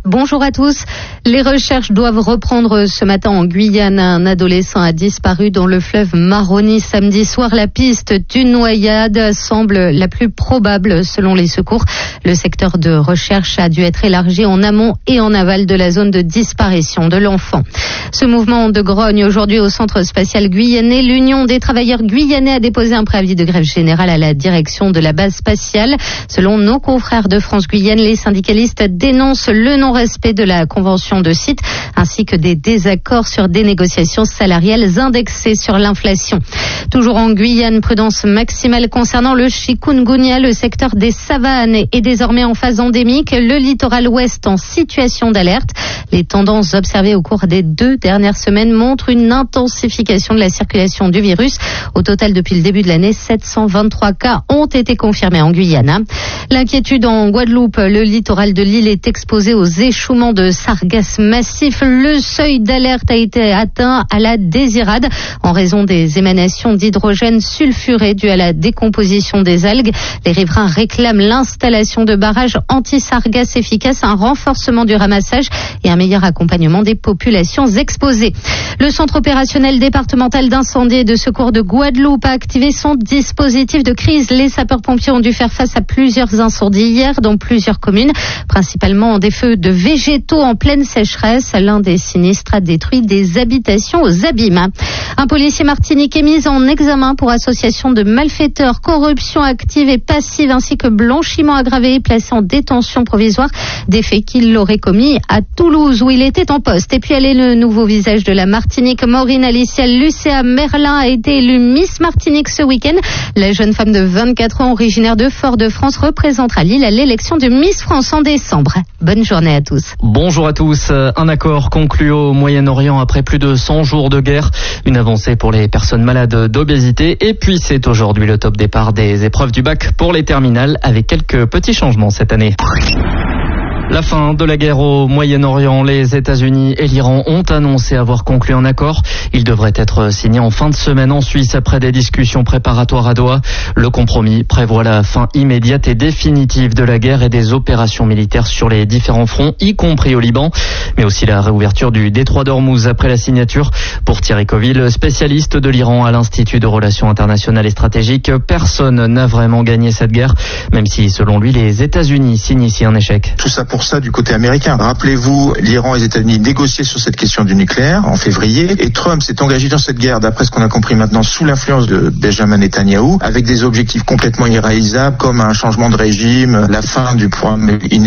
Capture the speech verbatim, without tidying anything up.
Bonjour à tous. Les recherches doivent reprendre ce matin en Guyane. Un adolescent a disparu dans le fleuve Maroni samedi soir. La piste d'une noyade semble la plus probable selon les secours. Le secteur de recherche a dû être élargi en amont et en aval de la zone de disparition de l'enfant. Ce mouvement de grogne aujourd'hui au centre spatial guyanais. L'Union des travailleurs guyanais a déposé un préavis de grève générale à la direction de la base spatiale. Selon nos confrères de France Guyane, les syndicalistes dénoncent le non-respect de la convention de site ainsi que des désaccords sur des négociations salariales indexées sur l'inflation. Toujours en Guyane, prudence maximale concernant le chikungunya. Le secteur des savanes est désormais en phase endémique. Le littoral ouest en situation d'alerte. Les tendances observées au cours des deux dernières semaines montrent une intensification de la circulation du virus. Au total, depuis le début de l'année, sept cent vingt-trois cas ont été confirmés en Guyane. L'inquiétude en Guadeloupe. Le littoral de l'île est exposé aux échouements de sargasses massifs. Le seuil d'alerte a été atteint à la Désirade en raison des émanations d'hydrogène sulfuré dues à la décomposition des algues. Les riverains réclament l'installation de barrages anti-sargasses efficaces, un renforcement du ramassage et un meilleur accompagnement des populations exposées. Le centre opérationnel départemental d'incendie et de secours de Guadeloupe a activé son dispositif de crise. Les sapeurs-pompiers ont dû faire face à plusieurs incendies hier dans plusieurs communes, principalement des feux de végétaux en pleine sécheresse. L'un des sinistres a détruit des habitations aux abîmes. Un policier martiniquais est mis en examen pour association de malfaiteurs, corruption active et passive ainsi que blanchiment aggravé, placé en détention provisoire, des faits qu'il aurait commis à Toulouse où il était en poste. Et puis elle est le nouveau visage de la Martinique. Maureen Alicia Lucéa Merlin a été élue Miss Martinique ce week-end. La jeune femme de vingt-quatre ans, originaire de Fort-de-France, représentera l'île à l'élection de Miss France en décembre. Bonne journée à tous. Bonjour à tous. Un accord conclu au Moyen-Orient après plus de cent jours de guerre. Une avancée pour les personnes malades d'obésité. Et puis c'est aujourd'hui le top départ des épreuves du bac pour les terminales avec quelques petits changements cette année. La fin de la guerre au Moyen-Orient, les États-Unis et l'Iran ont annoncé avoir conclu un accord. Il devrait être signé en fin de semaine en Suisse après des discussions préparatoires à Doha. Le compromis prévoit la fin immédiate et définitive de la guerre et des opérations militaires sur les différents fronts, y compris au Liban, mais aussi la réouverture du détroit d'Ormuz après la signature. Pour Thierry Coville, spécialiste de l'Iran à l'Institut de Relations internationales et stratégiques, personne n'a vraiment gagné cette guerre, même si selon lui les États-Unis signent ici un échec. Tout ça pour ça du côté américain. Rappelez-vous, l'Iran et les États-Unis négociaient sur cette question du nucléaire en février et Trump s'est engagé dans cette guerre, d'après ce qu'on a compris maintenant, sous l'influence de Benjamin Netanyahou, avec des objectifs complètement irréalisables comme un changement de régime, la fin du programme